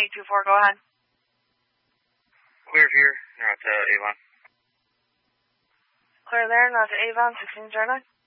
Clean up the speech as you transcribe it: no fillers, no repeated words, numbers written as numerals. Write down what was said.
824, go ahead. Clear here, not Avon. Clear there, not to Avon, 1609.